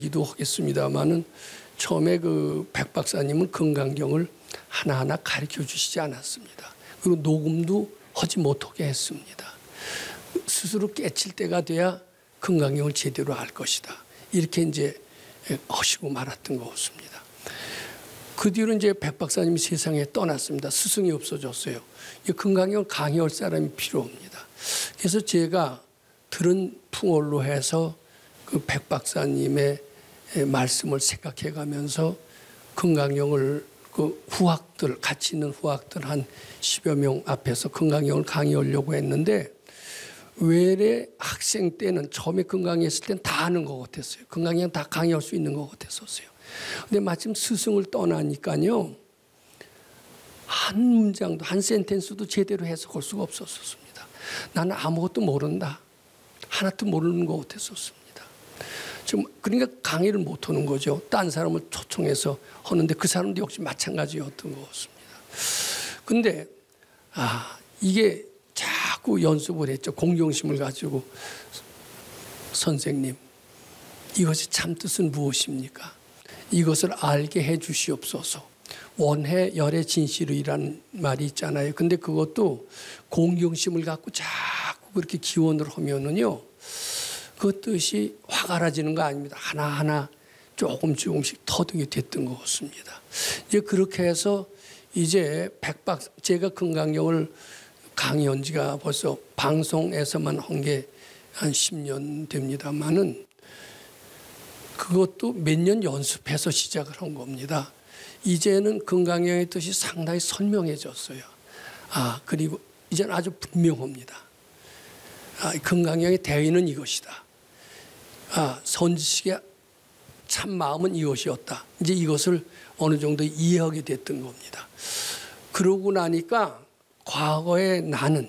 기도하겠습니다마는 처음에 그 백 박사님은 건강경을 하나하나 가르쳐 주시지 않았습니다. 그리고 녹음도 하지 못하게 했습니다. 스스로 깨칠 때가 돼야 건강경을 제대로 알 것이다. 이렇게 이제 하시고 말았던 것 같습니다. 그 뒤로 이제 백 박사님이 세상에 떠났습니다. 스승이 없어졌어요. 건강경을 강의할 사람이 필요합니다. 그래서 제가 들은 풍월로 해서 그 백 박사님의 말씀을 생각해 가면서 건강경을 그 후학들, 같이 있는 후학들 한 10여 명 앞에서 건강경을 강의하려고 했는데 외래 학생 때는 처음에 건강했을 때는 다 아는 것 같았어요. 건강경 다 강의할 수 있는 것 같았었어요. 근데 마침 스승을 떠나니까요. 한 문장도 한 센텐스도 제대로 해석할 수가 없었습니다. 나는 아무것도 모른다. 하나도 모르는 것 같았었습니다. 지금 그러니까 강의를 못 하는 거죠. 딴 사람을 초청해서 하는데 그 사람도 역시 마찬가지였던 것 같습니다. 근데 이게 자꾸 연습을 했죠. 공경심을 가지고 선생님 이것이 참 뜻은 무엇입니까? 이것을 알게 해 주시옵소서. 원해 열의 진실이라는 말이 있잖아요. 근데 그것도 공경심을 갖고 자꾸 그렇게 기원을 하면은요. 그 뜻이 화가라지는 거 아닙니다. 하나하나 조금씩 터득이 됐던 것 같습니다. 이제 그렇게 해서 이제 제가 건강경을 강의한 지가 벌써 방송에서만 한 게 한 10년 됩니다만은 그것도 몇 년 연습해서 시작을 한 겁니다. 이제는 건강경의 뜻이 상당히 선명해졌어요. 그리고 이제는 아주 분명합니다. 건강경의 대의는 이것이다. 선지식의 참 마음은 이것이었다. 이제 이것을 어느 정도 이해하게 됐던 겁니다. 그러고 나니까 과거에 나는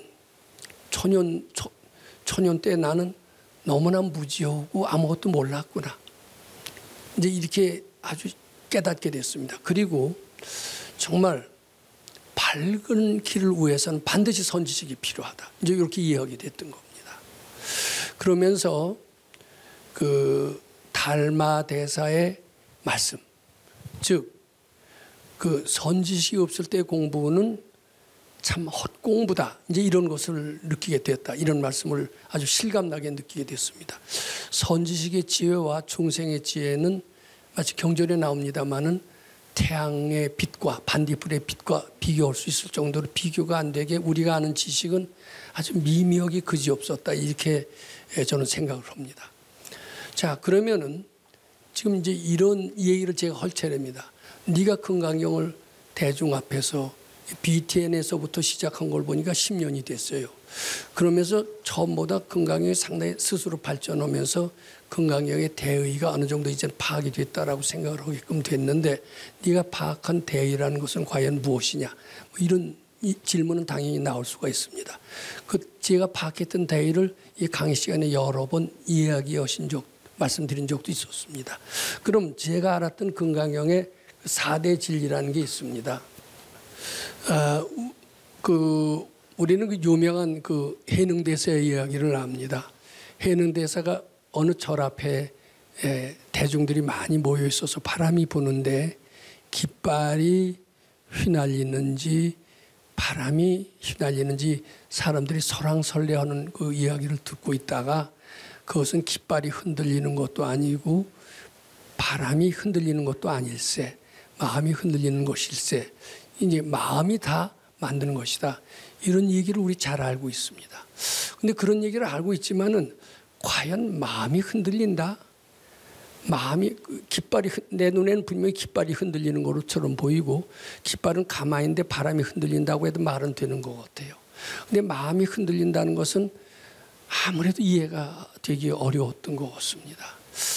초년 때 나는 너무나 무지하고 아무것도 몰랐구나. 이제 이렇게 아주 깨닫게 됐습니다. 그리고 정말 밝은 길을 위해서는 반드시 선지식이 필요하다. 이제 이렇게 이해하게 됐던 겁니다. 그러면서 그 달마대사의 말씀, 즉 그 선지식이 없을 때 공부는 참 헛공부다. 이제 이런 것을 느끼게 됐다. 이런 말씀을 아주 실감나게 느끼게 됐습니다. 선지식의 지혜와 중생의 지혜는 마치 경전에 나옵니다마는 태양의 빛과 반딧불의 빛과 비교할 수 있을 정도로 비교가 안 되게 우리가 아는 지식은 아주 미미하게 그지없었다. 이렇게 저는 생각을 합니다. 자, 그러면은 지금 이제 이런 얘기를 제가 할 차례입니다. 네가 건강경을 대중 앞에서 BTN에서부터 시작한 걸 보니까 10년이 됐어요. 그러면서 처음보다 건강경이 상당히 스스로 발전하면서 건강경의 대의가 어느 정도 이제 파악이 됐다라고 생각을 하게끔 됐는데 네가 파악한 대의라는 것은 과연 무엇이냐? 뭐 이런 질문은 당연히 나올 수가 있습니다. 제가 파악했던 대의를 이 강의 시간에 여러 번 이야기하신 말씀드린 적도 있었습니다. 그럼 제가 알았던 건강경의 4대 진리라는 게 있습니다. 우리는 그 유명한 그 해능대사의 이야기를 압니다. 해능대사가 어느 절 앞에 대중들이 많이 모여 있어서 바람이 부는데 깃발이 휘날리는지 바람이 휘날리는지 사람들이 설왕설래하는 그 이야기를 듣고 있다가 그것은 깃발이 흔들리는 것도 아니고 바람이 흔들리는 것도 아닐세. 마음이 흔들리는 것일세. 이제 마음이 다 만드는 것이다. 이런 얘기를 우리 잘 알고 있습니다. 근데 그런 얘기를 알고 있지만은 과연 마음이 흔들린다? 내 눈에는 분명히 깃발이 흔들리는 것처럼 보이고 깃발은 가만히 있는데 바람이 흔들린다고 해도 말은 되는 것 같아요. 근데 마음이 흔들린다는 것은 아무래도 이해가 되기 어려웠던 것 같습니다.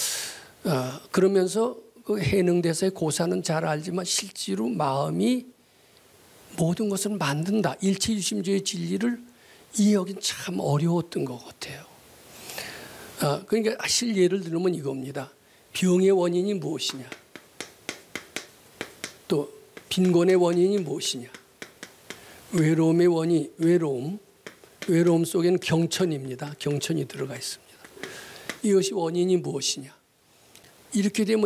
그러면서 그 해능대사의 고사는 잘 알지만 실제로 마음이 모든 것을 만든다. 일체유심주의 진리를 이해하기는 참 어려웠던 것 같아요. 그러니까 예를 들면 이겁니다. 병의 원인이 무엇이냐? 또 빈곤의 원인이 무엇이냐? 외로움의 원인, 외로움 속에는 경천입니다. 경천이 들어가 있습니다. 이것이 원인이 무엇이냐? 이렇게 되면